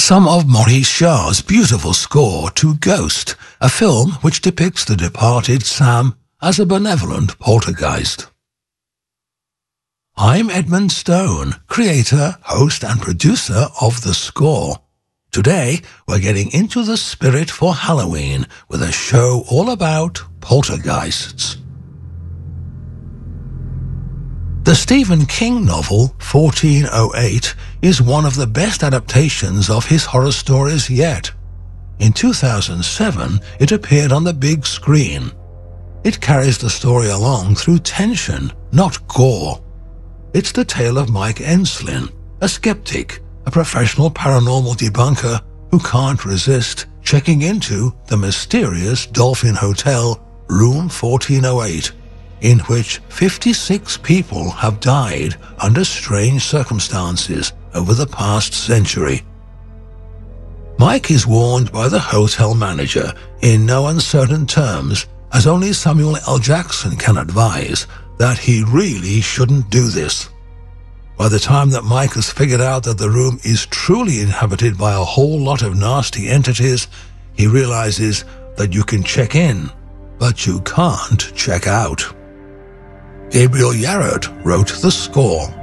some of Maurice Jarre's beautiful score to Ghost, a film which depicts the departed Sam as a benevolent poltergeist. I'm Edmund Stone, creator, host and producer of The Score. Today, we're getting into the spirit for Halloween with a show all about poltergeists. The Stephen King novel 1408 is one of the best adaptations of his horror stories yet. In 2007, it appeared on the big screen. It carries the story along through tension, not gore. It's the tale of Mike Enslin, a skeptic, a professional paranormal debunker who can't resist checking into the mysterious Dolphin Hotel, room 1408, in which 56 people have died under strange circumstances over the past century. Mike is warned by the hotel manager in no uncertain terms, as only Samuel L. Jackson can advise, that he really shouldn't do this. By the time that Mike has figured out that the room is truly inhabited by a whole lot of nasty entities, he realizes that you can check in, but you can't check out. Gabriel Yarrett wrote The Score.